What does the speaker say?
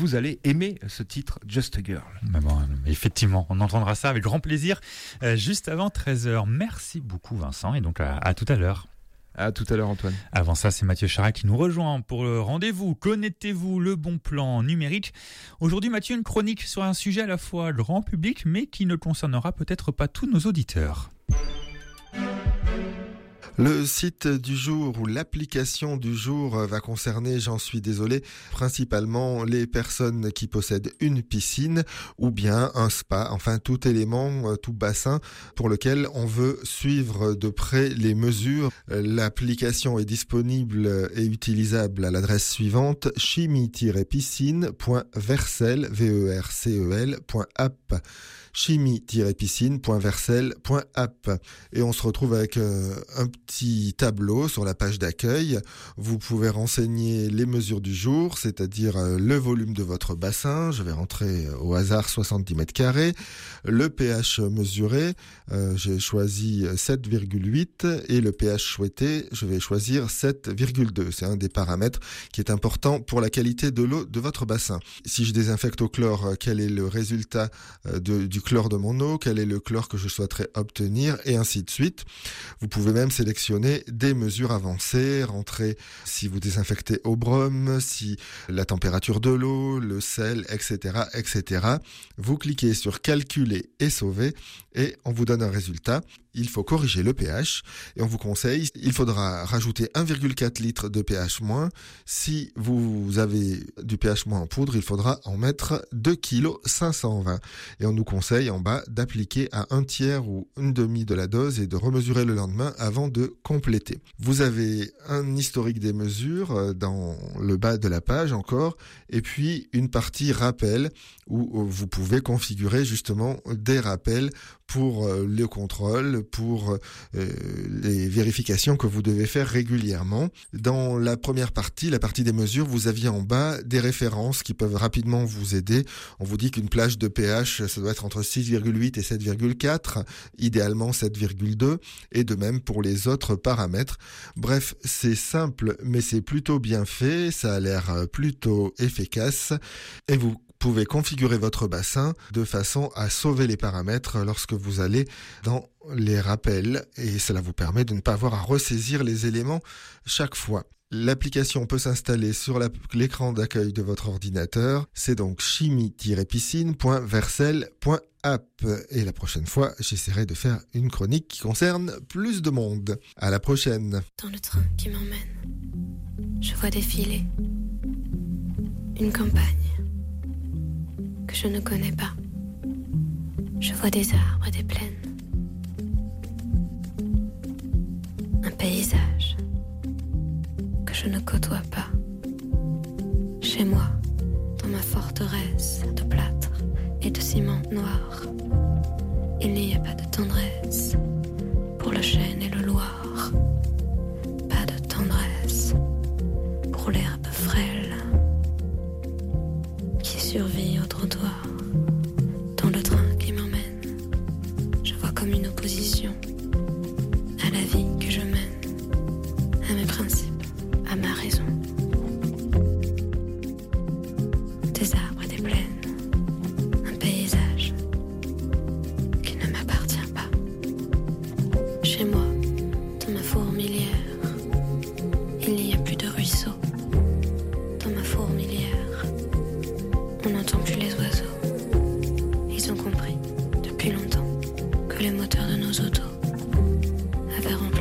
vous allez aimer ce titre Just a Girl. Mais bon, effectivement, on entendra ça avec grand plaisir juste avant 13h. Merci beaucoup Vincent et donc à tout à l'heure. À tout à l'heure Antoine. Avant ça, c'est Mathieu Charret qui nous rejoint pour le rendez-vous. Connectez-vous, le bon plan numérique. Aujourd'hui, Mathieu, une chronique sur un sujet à la fois grand public, mais qui ne concernera peut-être pas tous nos auditeurs. Le site du jour ou l'application du jour va concerner, j'en suis désolé, principalement les personnes qui possèdent une piscine ou bien un spa, enfin tout élément, tout bassin pour lequel on veut suivre de près les mesures. L'application est disponible et utilisable à l'adresse suivante: chimie-piscine.vercel.app chimie-piscine.vercel.app. Et on se retrouve avec un petit tableau sur la page d'accueil. Vous pouvez renseigner les mesures du jour, c'est-à-dire le volume de votre bassin. Je vais rentrer au hasard 70 mètres carrés. Le pH mesuré, j'ai choisi 7,8 et le pH souhaité, je vais choisir 7,2. C'est un des paramètres qui est important pour la qualité de l'eau de votre bassin. Si je désinfecte au chlore, quel est le résultat du chlore de mon eau, quel est le chlore que je souhaiterais obtenir, et ainsi de suite. Vous pouvez même sélectionner des mesures avancées, rentrer si vous désinfectez au brome, si la température de l'eau, le sel, etc., etc. Vous cliquez sur calculer et sauver et on vous donne un résultat. Il faut corriger le pH et on vous conseille, il faudra rajouter 1,4 litre de pH-. Si vous avez du pH- en poudre, il faudra en mettre 2 kg 520. Et on nous conseille en bas d'appliquer à 1/3 ou 1/2 de la dose et de remesurer le lendemain avant de compléter. Vous avez un historique des mesures dans le bas de la page encore, et puis une partie rappel où vous pouvez configurer justement des rappels pour le contrôle, pour les vérifications que vous devez faire régulièrement. Dans la première partie, la partie des mesures, vous aviez en bas des références qui peuvent rapidement vous aider. On vous dit qu'une plage de pH, ça doit être entre 6,8 et 7,4, idéalement 7,2, et de même pour les autres paramètres. Bref, c'est simple, mais c'est plutôt bien fait, ça a l'air plutôt efficace, et vous pouvez configurer votre bassin de façon à sauver les paramètres lorsque vous allez dans les rappels, et cela vous permet de ne pas avoir à ressaisir les éléments chaque fois. L'application peut s'installer sur l'écran d'accueil de votre ordinateur. C'est donc chimie-piscine.vercel.app. Et la prochaine fois, j'essaierai de faire une chronique qui concerne plus de monde. À la prochaine. Dans le train qui m'emmène, je vois défiler une campagne que je ne connais pas. Je vois des arbres et des plaines, un paysage que je ne côtoie pas. Chez moi, dans ma forteresse de plâtre et de ciment noir, il n'y a pas de tendresse pour le chêne et le loir, pas de tendresse pour l'herbe frêle qui survit au trottoir. Dans le train qui m'emmène, je vois comme une opposition à la vie que je mène, à mes principes, à ma raison. Des arbres et des plaines, un paysage qui ne m'appartient pas. Chez moi, dans ma fourmilière, il n'y a plus de ruisseau. Dans ma fourmilière, on n'entend plus les oiseaux. Ils ont compris depuis longtemps que les moteurs de nos autos avaient